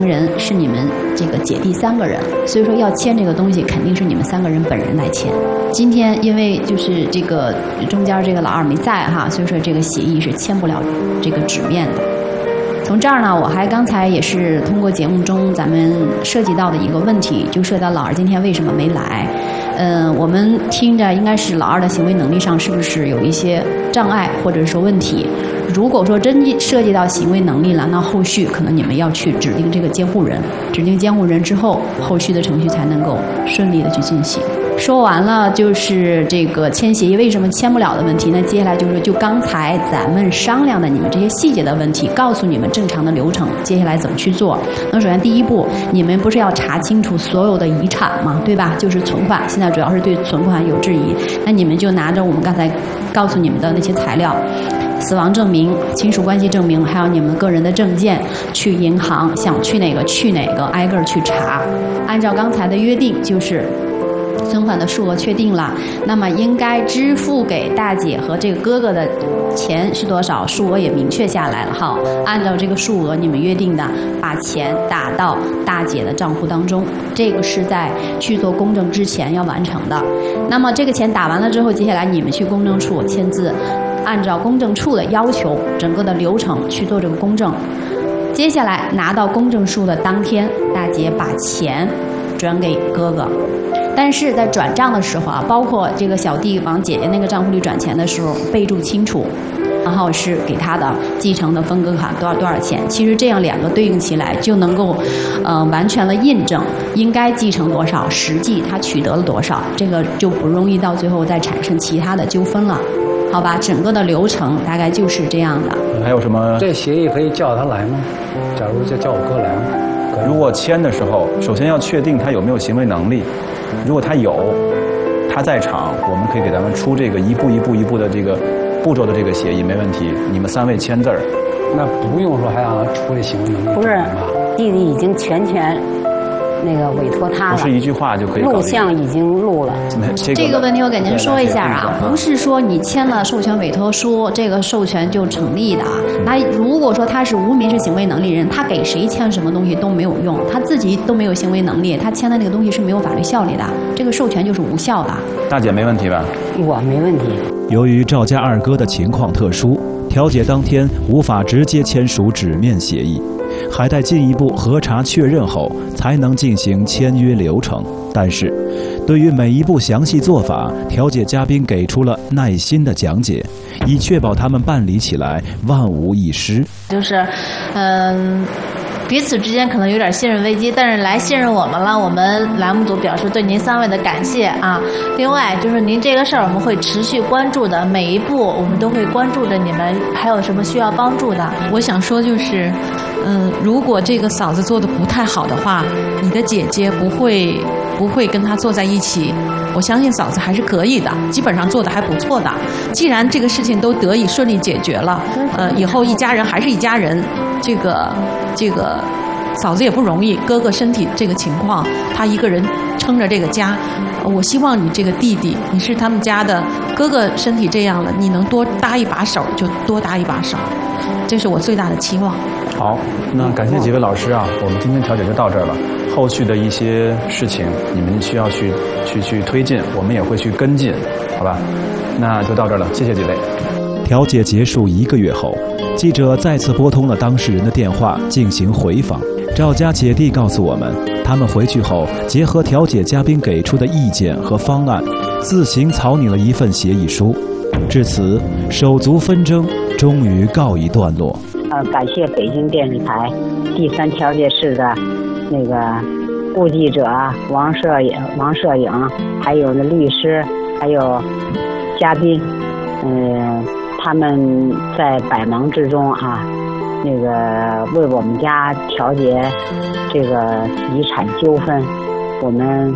人是你们这个姐弟3个人，所以说要签这个东西，肯定是你们3个人本人来签。今天因为就是这个中间这个老二没在哈，所以说这个协议是签不了这个纸面的。从这儿呢，我还刚才也是通过节目中咱们涉及到的一个问题，就涉及到老二今天为什么没来。我们听着应该是老二的行为能力上是不是有一些障碍或者说问题？如果说真涉及到行为能力了，那后续可能你们要去指定这个监护人，指定监护人之后，后续的程序才能够顺利的去进行。说完了就是这个签协议为什么签不了的问题，那接下来就是就刚才咱们商量的你们这些细节的问题，告诉你们正常的流程，接下来怎么去做。那首先第一步，你们不是要查清楚所有的遗产吗？对吧？就是存款，现在主要是对存款有质疑，那你们就拿着我们刚才告诉你们的那些材料。死亡证明、亲属关系证明，还有你们个人的证件，去银行想去哪个去哪个，挨个去查。按照刚才的约定，就是存款的数额确定了，那么应该支付给大姐和这个哥哥的钱是多少，数额也明确下来了。好，按照这个数额你们约定的，把钱打到大姐的账户当中，这个是在去做公证之前要完成的。那么这个钱打完了之后，接下来你们去公证处签字，按照公证处的要求，整个的流程去做这个公证。接下来拿到公证书的当天，大姐把钱转给哥哥。但是在转账的时候啊，包括这个小弟往姐姐那个账户里转钱的时候，备注清楚，然后是给他的继承的分割款多少钱。其实这样2个对应起来，就能够完全的印证应该继承多少，实际他取得了多少，这个就不容易到最后再产生其他的纠纷了。好吧，整个的流程大概就是这样的。 还有什么？ 这协议可以叫他来吗？假如就叫我哥来吗？ 如果签的时候，首先要确定他有没有行为能力。如果他有，他在场，我们可以给咱们出这个一步的这个步骤的这个协议，没问题。你们3位签字儿。 那不用说还让他出这行为能力？ 不是，弟弟已经全那个委托他了， 不是一句话就可以搞定。 录像已经录了。 这个问题我给您说一下啊，不是说你签了授权委托书，这个授权就成立的。那如果说他是无民事行为能力人，他给谁签什么东西都没有用，他自己都没有行为能力，他签的那个东西是没有法律效力的，这个授权就是无效的。 大姐没问题吧？ 我没问题。 由于赵家2哥的情况特殊，调解当天无法直接签署纸面协议，还待进一步核查确认后才能进行签约流程。但是对于每一步详细做法，调解嘉宾给出了耐心的讲解，以确保他们办理起来万无一失。 就是彼此之间可能有点信任危机，但是来信任我们了，我们栏目组表示对您3位的感谢啊。另外就是您这个事儿我们会持续关注的，每一步我们都会关注着你们还有什么需要帮助的。 我想说就是，如果这个嫂子做的不太好的话，你的姐姐不会跟她坐在一起。我相信嫂子还是可以的，基本上做的还不错的。既然这个事情都得以顺利解决了，以后一家人还是一家人。这个嫂子也不容易，哥哥身体这个情况，他一个人撑着这个家。我希望你这个弟弟，你是他们家的哥哥，身体这样了，你能多搭一把手就多搭一把手，这是我最大的期望。 好，那感谢几位老师啊，我们今天调解就到这儿了。后续的一些事情，你们需要去推进，我们也会去跟进，好吧？那就到这儿了，谢谢几位。 调解结束1个月后，记者再次拨通了当事人的电话进行回访。赵家姐弟告诉我们，他们回去后结合调解嘉宾给出的意见和方案，自行草拟了一份协议书。至此，手足纷争终于告一段落。 感谢北京电视台第3调解室的那个顾记者王摄影，还有那律师，还有嘉宾，他们在百忙之中啊，那个为我们家调解这个遗产纠纷，我们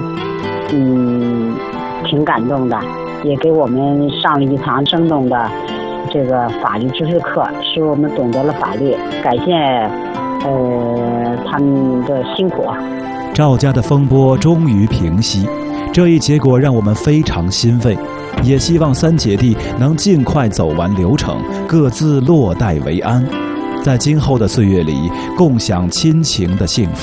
挺感动的，也给我们上了一堂生动的这个法律知识课，使我们懂得了法律。感谢他们的辛苦。 赵家的风波终于平息，这一结果让我们非常欣慰，也希望3姐弟能尽快走完流程，各自落袋为安，在今后的岁月里共享亲情的幸福。